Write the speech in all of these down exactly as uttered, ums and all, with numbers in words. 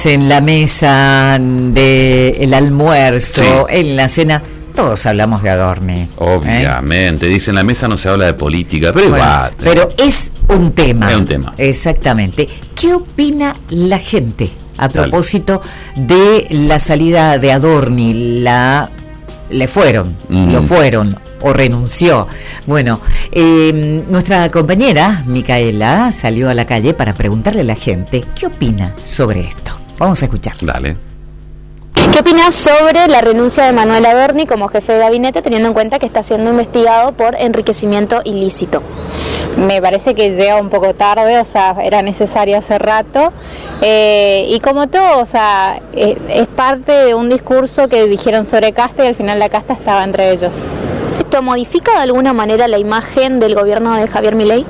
En la mesa del almuerzo, sí, en la cena, todos hablamos de Adorni. Obviamente, ¿eh? Dicen, en la mesa no se habla de política, pero bueno, igual. Pero es un tema. Es un tema. Exactamente. ¿Qué opina la gente a propósito de la salida de Adorni? La, le fueron, mm. lo fueron. O renunció. Bueno, eh, nuestra compañera Micaela salió a la calle para preguntarle a la gente qué opina sobre esto. Vamos a escuchar. Dale. ¿Qué opinas sobre la renuncia de Manuel Adorni como jefe de gabinete, teniendo en cuenta que está siendo investigado por enriquecimiento ilícito? Me parece que llega un poco tarde, o sea, era necesario hace rato. Eh, y como todo, o sea, es, es parte de un discurso que dijeron sobre casta y al final la casta estaba entre ellos. ¿Esto modifica de alguna manera la imagen del gobierno de Javier Milei?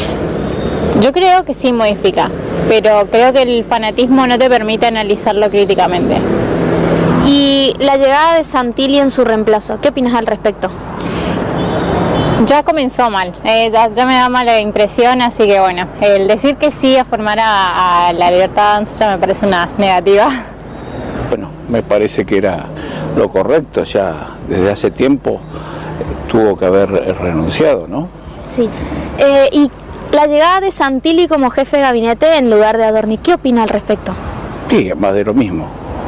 Yo creo que sí modifica, pero creo que el fanatismo no te permite analizarlo críticamente. Y la llegada de Santilli en su reemplazo, ¿qué opinas al respecto? Ya comenzó mal, eh, ya, ya me da mala impresión, así que bueno, el decir que sí a formar a, a la Libertad Avanza ya me parece una negativa. Bueno, me parece que era lo correcto, ya desde hace tiempo tuvo que haber renunciado, ¿no? Sí. Eh, y la llegada de Santilli como jefe de gabinete en lugar de Adorni, ¿qué opina al respecto? Sí, más de lo mismo.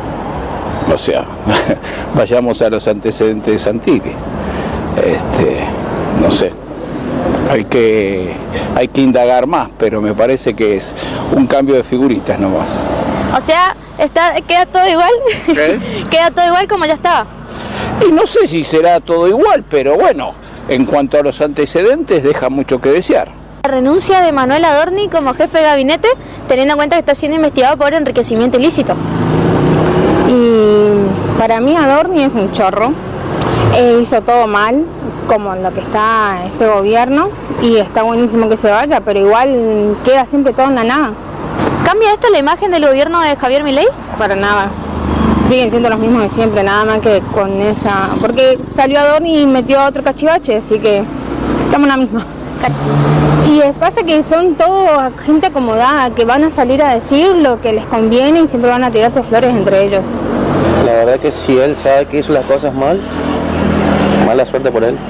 O sea, vayamos a los antecedentes de Santilli. Este, no sé, hay que, hay que indagar más, pero me parece que es un cambio de figuritas nomás. O sea, está, queda todo igual. ¿Qué? Queda todo igual como ya estaba. Y no sé si será todo igual, pero bueno, en cuanto a los antecedentes, deja mucho que desear. La renuncia de Manuel Adorni como jefe de gabinete, teniendo en cuenta que está siendo investigado por enriquecimiento ilícito. Y para mí Adorni es un chorro, e hizo todo mal, como en lo que está este gobierno, y está buenísimo que se vaya, pero igual queda siempre todo en la nada. ¿Cambia esto la imagen del gobierno de Javier Milei? Para nada. Siguen siendo los mismos de siempre, nada más que con esa... Porque salió Adorni y metió otro cachivache, así que estamos en la misma. Y pasa que son todos gente acomodada, que van a salir a decir lo que les conviene y siempre van a tirarse flores entre ellos. La verdad que si él sabe que hizo las cosas mal, mala suerte por él.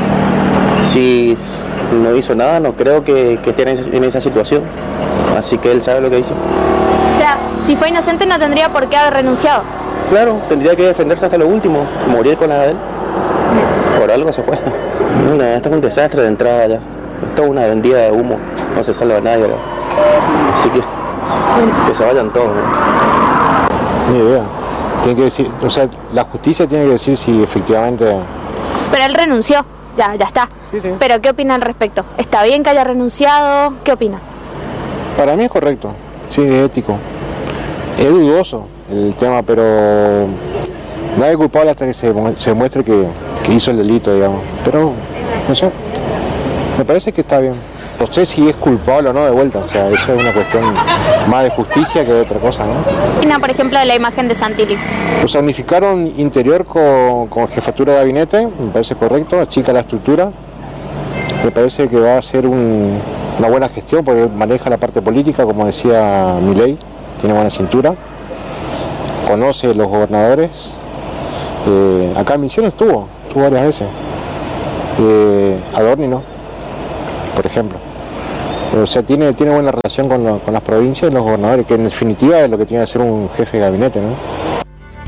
Si no hizo nada, no creo que, que esté en esa situación. Así que él sabe lo que hizo. O sea, si fue inocente no tendría por qué haber renunciado. Claro, tendría que defenderse hasta lo último, morir con la de él. Por algo se fue. No, esto es un desastre de entrada ya. Esto es una vendida de humo, no se salva a nadie. ¿No? Así que que se vayan todos. ¿No? Ni idea. Tiene que decir, o sea, la justicia tiene que decir si efectivamente... Pero él renunció, ya, ya está. Sí, sí. Pero ¿qué opina al respecto? ¿Está bien que haya renunciado? ¿Qué opina? Para mí es correcto, sí, es ético. Es dudoso el tema, pero nadie es culpable hasta que se, se muestre que, que hizo el delito, digamos. Pero, no sé, me parece que está bien. No sé si es culpable o no de vuelta, o sea, eso es una cuestión más de justicia que de otra cosa, ¿no? ¿Qué opina, por ejemplo, de la imagen de Santilli? O sea, unificaron interior con, con jefatura de gabinete, me parece correcto, achica la estructura. Me parece que va a ser un, una buena gestión porque maneja la parte política, como decía Milei, tiene buena cintura, conoce los gobernadores. Eh, acá en Misiones estuvo, estuvo varias veces. Eh, Adorni no, por ejemplo. O sea, tiene, tiene buena relación con, lo, con las provincias y los gobernadores, que en definitiva es lo que tiene que ser un jefe de gabinete, ¿no?